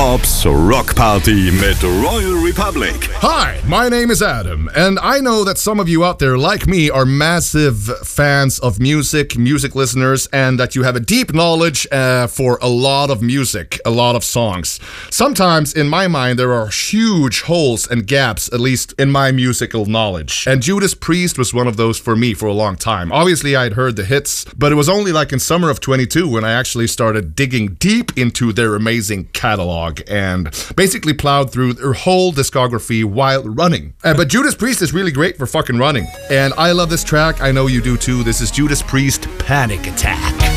Bob's Rock Party mit Royal Republic. Hi, my name is Adam, and I know that some of you out there, like me, are massive fans of music listeners, and that you have a deep knowledge for a lot of music, a lot of songs. Sometimes, in my mind, there are huge holes and gaps, at least in my musical knowledge. And Judas Priest was one of those for me for a long time. Obviously, I'd heard the hits, but it was only like in summer of 22 when I actually started digging deep into their amazing catalog and basically plowed through their whole discography while running. But Judas Priest is really great for fucking running. And I love this track. I know you do too. This is Judas Priest, Panic Attack.